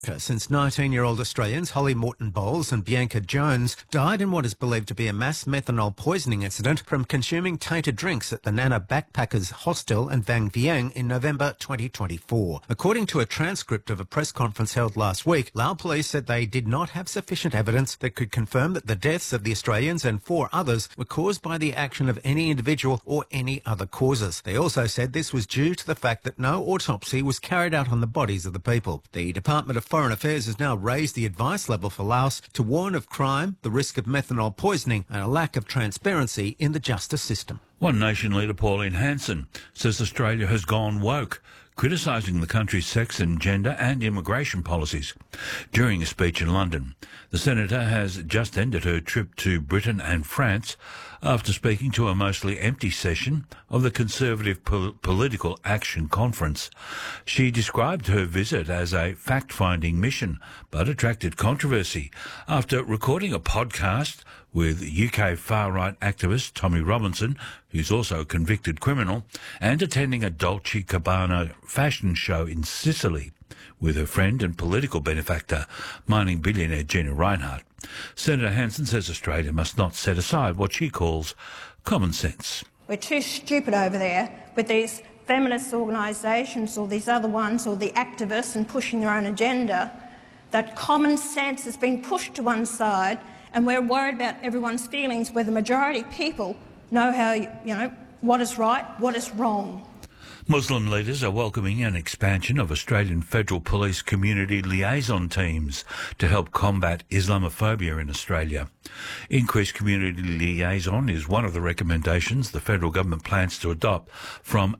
Since 19-year-old Australians Holly Morton-Bowles and Bianca Jones died in what is believed to be a mass methanol poisoning incident from consuming tainted drinks at the Nana Backpackers Hostel in Vang Vieng in November 2024. According to a transcript of a press conference held last week, Lao police said they did not have sufficient evidence that could confirm that the deaths of the Australians and 4 others were caused by the action of any individual or any other causes. They also said this was due to the fact that no autopsy was carried out on the bodies of the people. The Department of Foreign Affairs has now raised the advice level for Laos to warn of crime, the risk of methanol poisoning and a lack of transparency in the justice system. One Nation leader, Pauline Hanson, says Australia has gone woke, criticising the country's sex and gender and immigration policies. During a speech in London, the senator has just ended her trip to Britain and France after speaking to a mostly empty session of the Conservative Political Action Conference. She described her visit as a fact-finding mission, but attracted controversy after recording a podcast with UK far-right activist Tommy Robinson, who's also a convicted criminal, and attending a Dolce & Gabbana fashion show in Sicily with her friend and political benefactor, mining billionaire Gina Rinehart. Senator Hanson says Australia must not set aside what she calls common sense. We're too stupid over there with these feminist organisations or these other ones or the activists and pushing their own agenda, that common sense has been pushed to one side and we're worried about everyone's feelings where the majority of people know how, what is right, what is wrong. Muslim leaders are welcoming an expansion of Australian Federal Police community liaison teams to help combat Islamophobia in Australia. Increased community liaison is one of the recommendations the federal government plans to adopt from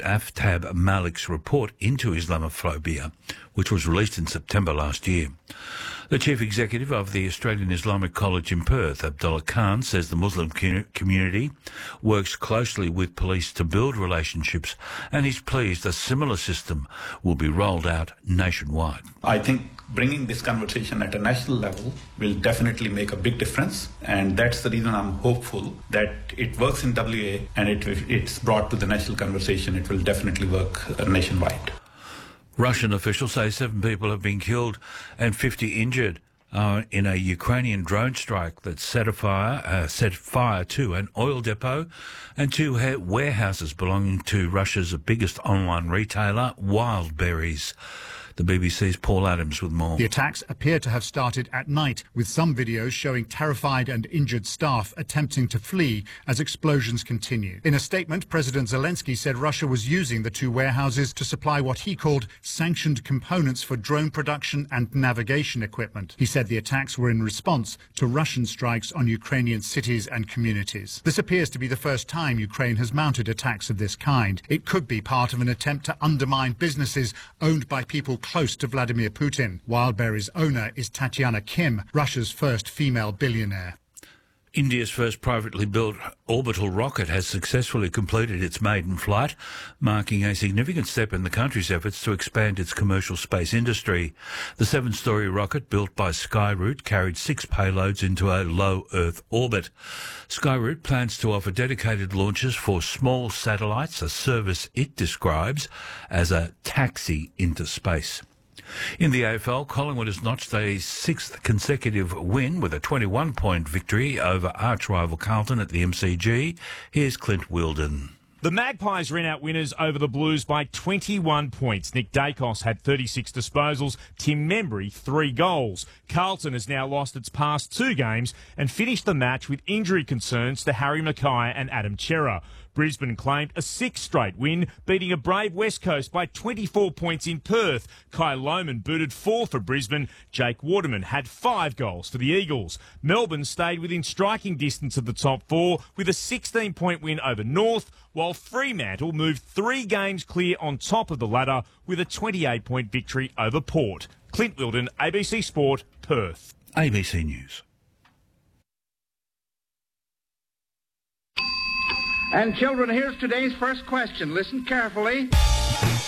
Aftab Malik's report into Islamophobia, which was released in September last year. The chief executive of the Australian Islamic College in Perth, Abdullah Khan, says the Muslim community works closely with police to build relationships and is pleased a similar system will be rolled out nationwide. I think bringing this conversation at a national level will definitely make a big difference, and that's the reason I'm hopeful that it works in WA and it's brought to the national conversation. It will definitely work nationwide. Russian officials say 7 people have been killed and 50 injured in a Ukrainian drone strike that set fire to an oil depot and 2 warehouses belonging to Russia's biggest online retailer, Wildberries. The BBC's Paul Adams with more. The attacks appear to have started at night, with some videos showing terrified and injured staff attempting to flee as explosions continue. In a statement, President Zelensky said Russia was using the 2 warehouses to supply what he called sanctioned components for drone production and navigation equipment. He said the attacks were in response to Russian strikes on Ukrainian cities and communities. This appears to be the first time Ukraine has mounted attacks of this kind. It could be part of an attempt to undermine businesses owned by people close to Vladimir Putin. Wildberries' owner is Tatiana Kim, Russia's first female billionaire. India's first privately built orbital rocket has successfully completed its maiden flight, marking a significant step in the country's efforts to expand its commercial space industry. The 7-storey rocket, built by Skyroot, carried 6 payloads into a low Earth orbit. Skyroot plans to offer dedicated launches for small satellites, a service it describes as a taxi into space. In the AFL, Collingwood has notched a 6th consecutive win with a 21-point victory over arch-rival Carlton at the MCG. Here's Clint Wilden. The Magpies ran out winners over the Blues by 21 points. Nick Dacos had 36 disposals, Tim Membry 3 goals. Carlton has now lost its past 2 games and finished the match with injury concerns to Harry Mackay and Adam Chera. Brisbane claimed a 6th straight win, beating a brave West Coast by 24 points in Perth. Kai Lohmann booted 4 for Brisbane. Jake Waterman had 5 goals for the Eagles. Melbourne stayed within striking distance of the top 4 with a 16-point win over North, while Fremantle moved 3 games clear on top of the ladder with a 28-point victory over Port. Clint Wilden, ABC Sport, Perth. ABC News. And children, here's today's first question. Listen carefully.